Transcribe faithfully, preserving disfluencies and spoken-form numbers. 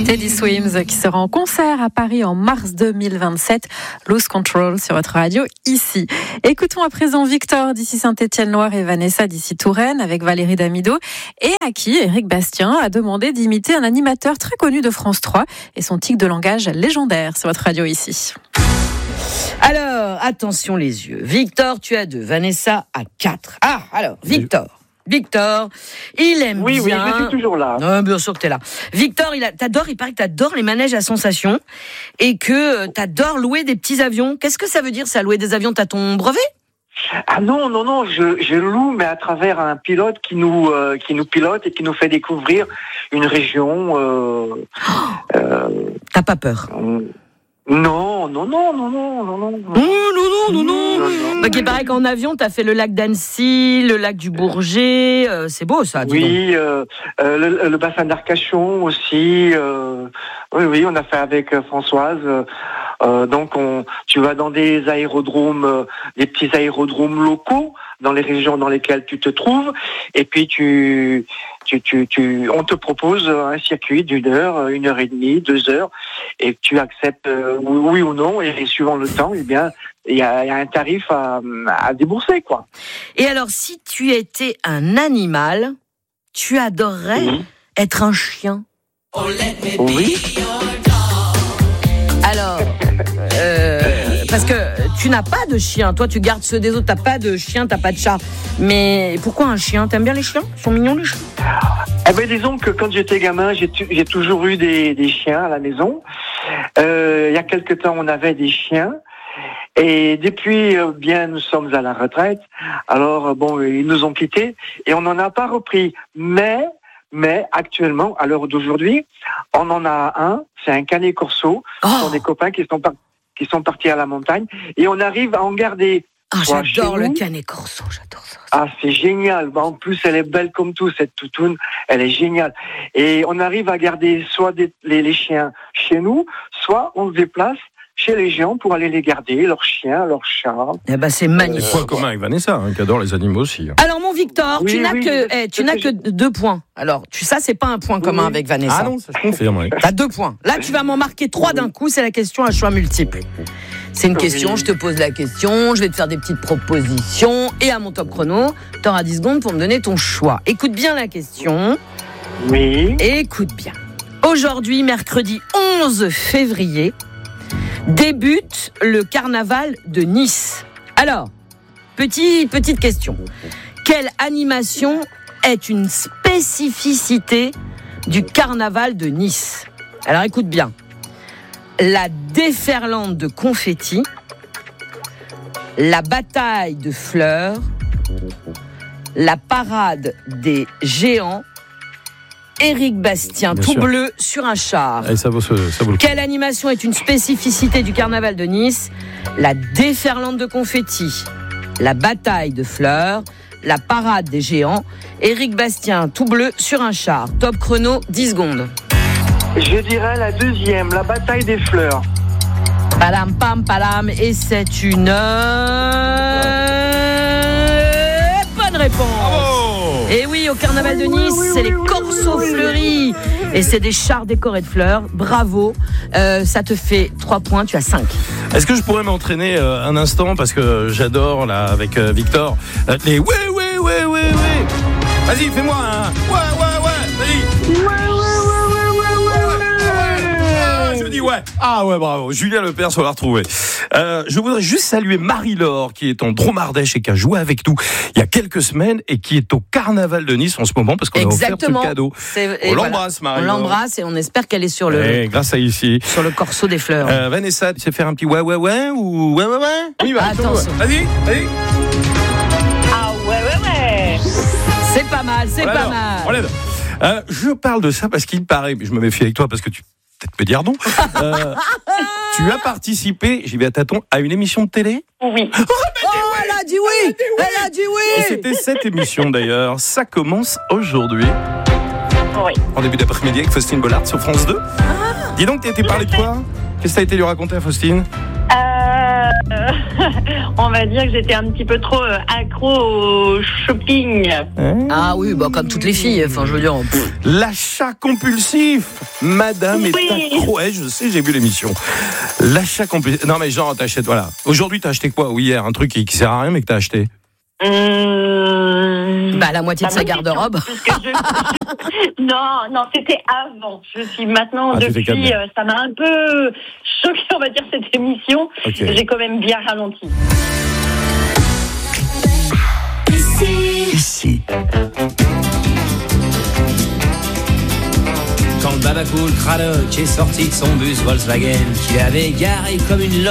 Teddy Swims qui sera en concert à Paris en mars deux mille vingt-sept. Lose Control sur votre radio ici. Écoutons à présent Victor d'ici Saint-Étienne-Loire et Vanessa d'ici Touraine avec Valérie Damido, et à qui Éric Bastien a demandé d'imiter un animateur très connu de France trois et son tic de langage légendaire sur votre radio ici. Alors, attention les yeux. Victor, tu as deux. Vanessa a quatre. Ah, alors, Victor. Victor, il aime oui, bien... Oui, je suis toujours là. Non, bien sûr que t'es là. Victor, il a... t'adores, il paraît que t'adores les manèges à sensations et que t'adores louer des petits avions. Qu'est-ce que ça veut dire, ça, louer des avions? T'as ton brevet? Ah non, non, non, je, je loue, mais à travers un pilote qui nous, euh, qui nous pilote et qui nous fait découvrir une région... Euh, oh euh, T'as pas peur? euh, Non, non, non, non, non, non, non. Non, non, non, non, non. non, non. Bah, il paraît qu'en avion, t'as fait le lac d'Annecy, le lac du Bourget. Euh, c'est beau, ça. Dis oui, donc. Euh, euh, le, le bassin d'Arcachon aussi. Euh, oui, oui, on a fait avec Françoise. Euh, donc, on, tu vas dans des aérodromes, euh, des petits aérodromes locaux dans les régions dans lesquelles tu te trouves, et puis tu, tu, tu, tu, on te propose un circuit d'une heure, une heure et demie, deux heures, et tu acceptes euh, oui ou non, et suivant le temps, eh bien, il y a, y a un tarif à, à débourser, quoi. Et alors, si tu étais un animal, tu adorerais mmh. être un chien. Oui. Alors, euh, parce que tu n'as pas de chien. Toi, tu gardes ceux des autres. T'as pas de chien, t'as pas de chat. Mais pourquoi un chien? T'aimes bien les chiens? Ils sont mignons, les chiens? Eh ben, disons que quand j'étais gamin, j'ai, tu, j'ai toujours eu des, des chiens à la maison. Euh, il y a quelque temps, on avait des chiens. Et depuis, euh, bien, nous sommes à la retraite. Alors, bon, ils nous ont quittés et on n'en a pas repris. Mais... Mais actuellement, à l'heure d'aujourd'hui, on en a un, c'est un canet corso. Oh. Ce sont des copains qui sont, par- qui sont partis à la montagne. Et on arrive à en garder. Oh, j'adore le canet corso, j'adore ça. Ah, c'est génial. Bah, en plus, elle est belle comme tout, cette toutoune. Elle est géniale. Et on arrive à garder soit des, les, les chiens chez nous, soit on se déplace chez les gens pour aller les garder, leurs chiens, leurs chats. Eh ben, c'est magnifique. Point commun avec Vanessa, hein, qui adore les animaux aussi. Alors, mon Victor, oui, tu n'as oui, que, eh, tu n'as que deux points. Alors, tu, ça, c'est pas un point commun oui. avec Vanessa. Ah non, ça se confirme. Oui. T'as deux points. Là, tu vas m'en marquer trois d'un coup. C'est la question à choix multiple. C'est une question, je te pose la question, je vais te faire des petites propositions. Et à mon top chrono, t'auras dix secondes pour me donner ton choix. Écoute bien la question. Oui. Écoute bien. Aujourd'hui, mercredi onze février, débute le carnaval de Nice. Alors, petit, petite question. Quelle animation est une spécificité du carnaval de Nice? Alors, écoute bien. La déferlante de confettis, la bataille de fleurs, la parade des géants, Éric Bastien, Bien tout sûr. bleu sur un char. Et ça vaut, ça vaut le coup. Quelle animation est une spécificité du carnaval de Nice? La déferlante de confettis, la bataille de fleurs, la parade des géants, Éric Bastien, tout bleu sur un char. Top chrono, dix secondes. Je dirais la deuxième, la bataille des fleurs. Palam pam palam, et c'est une euh... bonne réponse. Bravo. Et oui, au carnaval de Nice, c'est les corsos fleuris et c'est des chars décorés de fleurs. Bravo, euh, ça te fait trois points, tu as cinq. Est-ce que je pourrais m'entraîner euh, un instant parce que j'adore là avec euh, Victor euh, les ouais ouais ouais ouais ouais. Vas-y, fais-moi un ouais ouais ouais. Vas-y. Ouais ouais ouais ouais ouais ouais. Je dis ouais. Ah ouais, bravo. Julien Lepers, on l'a retrouvé. Euh, je voudrais juste saluer Marie-Laure qui est en Dromardèche et qui a joué avec nous il y a quelques semaines et qui est au carnaval de Nice en ce moment parce qu'on Exactement. a offert ce cadeau. C'est, on l'embrasse, voilà. Marie-Laure. On l'embrasse et on espère qu'elle est sur le. Et grâce à ici. Sur le corso des fleurs. Euh, Vanessa, tu sais faire un petit ouais ouais ouais ou ouais ouais ouais. On y va. Attention. Vas-y, vas-y. Ah ouais ouais ouais. C'est pas mal, c'est on pas lève, mal. On lève. Euh, je parle de ça parce qu'il paraît, mais je me méfie avec toi parce que tu peut-être me dire non. Euh, tu as participé, j'y vais à tâtons, à une émission de télé? Oui. Oh, oh elle a dit oui. Elle a dit oui. Elle a dit oui. Et c'était cette émission d'ailleurs. Ça commence aujourd'hui. Oui. En début d'après-midi avec Faustine Bollard sur France deux. Ah. Dis donc, t'as été parlé de quoi? Qu'est-ce que t'as été lui raconter à Faustine? Euh, euh, on va dire que j'étais un petit peu trop euh, accro au shopping. Ah oui, bah comme toutes les filles. Enfin, je veux dire. Pff. L'achat compulsif. Madame est Oui. accro. Ouais, je sais, j'ai vu l'émission. L'achat compulsif. Non, mais genre, t'achètes, voilà. Aujourd'hui, t'as acheté quoi? Ou hier, un truc qui, qui sert à rien, mais que t'as acheté? Hum, Bah la moitié de bah, sa bonne garde-robe. question, parce que je- non, non, c'était avant. Je suis maintenant, Ah, tu t'es calmée. depuis, euh, ça m'a un peu choqué, on va dire, cette émission. Ok. J'ai quand même bien ralenti. Ici. Quand le Babacool Cradock est sorti de son bus Volkswagen, qu'il avait garé comme une